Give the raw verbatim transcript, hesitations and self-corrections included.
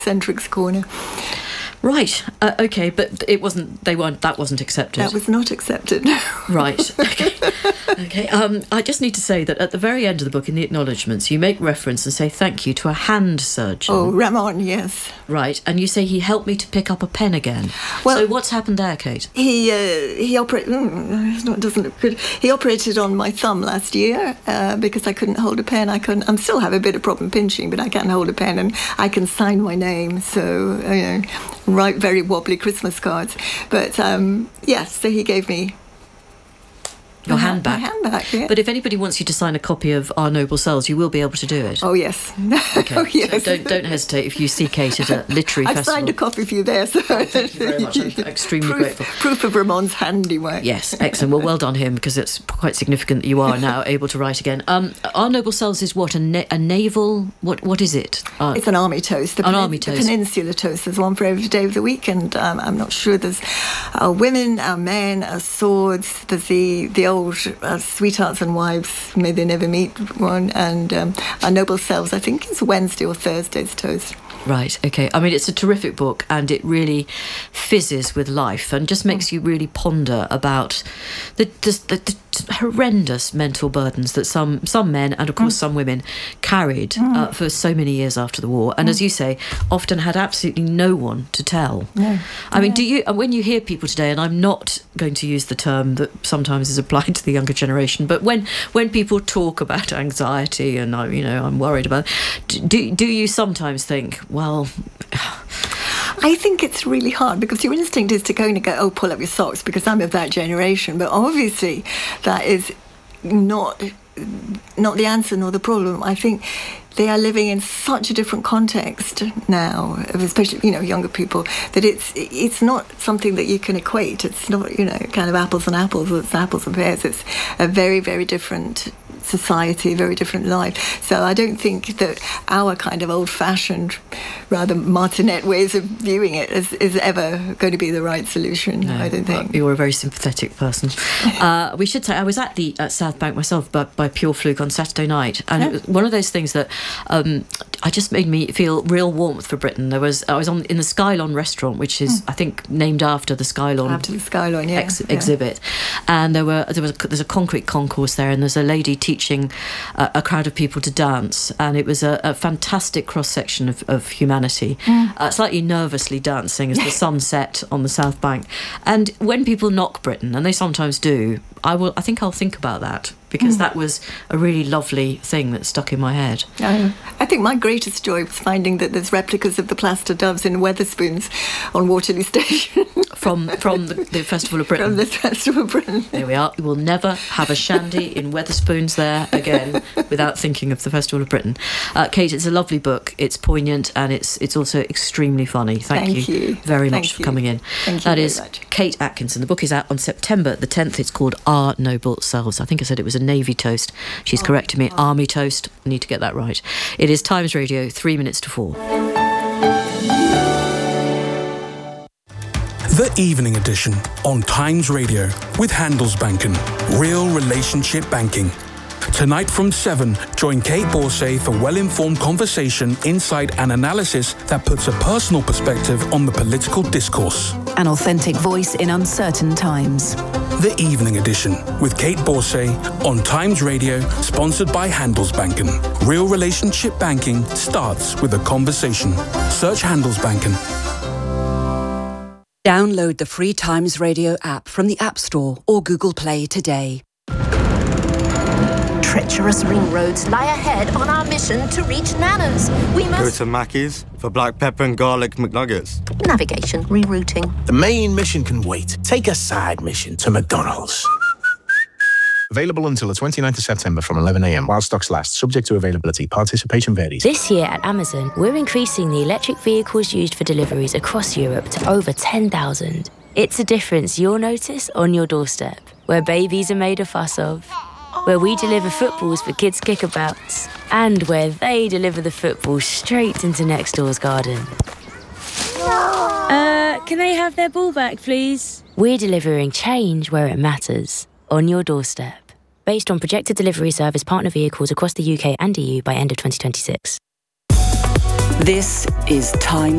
Centric's Corner. Right. Uh, okay, but it wasn't. They weren't. That wasn't accepted. That was not accepted. Right. Okay. Okay. Um, I just need to say that at the very end of the book, in the acknowledgements, you make reference and say thank you to a hand surgeon. Oh, Ramon, yes. Right. And you say he helped me to pick up a pen again. Well, so what's happened there, Kate? He uh, he operated. Mm, no, it doesn't look good. He operated on my thumb last year uh, because I couldn't hold a pen. I couldn't. I still have a bit of problem pinching, but I can hold a pen and I can sign my name. So you know. Write very wobbly Christmas cards. But, um, yes, so he gave me... Your hand back. My hand back, yeah. But if anybody wants you to sign a copy of Our Noble Selves, you will be able to do it. Oh, yes. Okay. Oh, yes. So don't, don't hesitate if you see Kate at a literary I've festival. I've signed a copy for you there. So. Oh, thank you very much. I'm extremely proof, grateful. Proof of Ramon's handiwork. Yes, excellent. Well, well done him, because it's quite significant that you are now able to write again. Um, Our Noble Selves is what? A, na- a naval... What? What is it? Uh, it's an army toast. The an penin- army toast. The Peninsula toast. There's one for every day of the week, and um, I'm not sure. There's our women, our men, our swords. There's the, the old... Uh, Sweethearts and Wives, May They Never Meet one, and um, Our Noble Selves, I think it's Wednesday or Thursday's toast. Right, okay. I mean, it's a terrific book, and it really fizzes with life and just makes mm. you really ponder about the, the, the, the horrendous mental burdens that some, some men and, of course, mm. some women carried mm. uh, for so many years after the war. And mm. as you say, often had absolutely no one to tell. No. I mean, yeah. do you, when you hear people today, and I'm not going to use the term that sometimes is applied to the younger generation, but when, when people talk about anxiety and, I, you know, I'm worried about it, do, do you sometimes think, well... I think it's really hard because your instinct is to go and go, oh, pull up your socks, because I'm of that generation. But obviously that is not not the answer nor the problem. I think they are living in such a different context now, especially, you know, younger people, that it's it's not something that you can equate. It's not, you know, kind of apples and apples, it's apples and pears. It's a very, very different society, very different life. So I don't think that our kind of old-fashioned, rather martinet ways of viewing it is, is ever going to be the right solution. No, I don't think. You're a very sympathetic person. uh, we should say I was at the at South Bank myself, but by pure fluke on Saturday night, and yeah. it was one of those things that um, I just made me feel real warmth for Britain. There was I was on in the Skylon restaurant, which is mm. I think named after the Skylon after the Skylon yeah, ex- yeah. exhibit, and there were there was a, there's a concrete concourse there, and there's a lady teaching a, a crowd of people to dance, and it was a, a fantastic cross section of, of humanity, mm. uh, slightly nervously dancing as the sun set on the South Bank. And when people knock Britain, and they sometimes do, I will. I think I'll think about that, because mm. that was a really lovely thing that stuck in my head. Uh, I think my greatest joy was finding that there's replicas of the plaster doves in Wetherspoons on Waterloo Station. From from the, the Festival of Britain. From the Festival of Britain. There we are. We will never have a shandy in Wetherspoons there again without thinking of the Festival of Britain. Uh, Kate, it's a lovely book. It's poignant, and it's it's also extremely funny. Thank, Thank you, you very Thank much you. for coming in. Thank you That very is much. Kate Atkinson. The book is out on September the tenth. It's called Our Noble Selves. I think I said it was a Navy toast. She's oh, corrected me. Oh. Army toast. I need to get that right. It is Times Radio, three minutes to four. The Evening Edition on Times Radio with Handelsbanken. Real relationship banking. Tonight from seven, join Kate Borsay for well-informed conversation, insight and analysis that puts a personal perspective on the political discourse. An authentic voice in uncertain times. The Evening Edition with Kate Borsay on Times Radio, sponsored by Handelsbanken. Real relationship banking starts with a conversation. Search Handelsbanken. Download the free Times Radio app from the App Store or Google Play today. Treacherous ring roads lie ahead on our mission to reach Nana's. We must... Go to Mackey's for black pepper and garlic McNuggets. Navigation, rerouting. The main mission can wait. Take a side mission to McDonald's. Available until the twenty-ninth of September from eleven a.m. while stocks last, subject to availability. Participation varies. This year at Amazon, we're increasing the electric vehicles used for deliveries across Europe to over ten thousand. It's a difference you'll notice on your doorstep, where babies are made a fuss of, where we deliver footballs for kids' kickabouts, and where they deliver the football straight into next door's garden. Uh, can they have their ball back, please? We're delivering change where it matters, on your doorstep. Based on projected delivery service partner vehicles across the U K and E U by end of twenty twenty-six. This is Time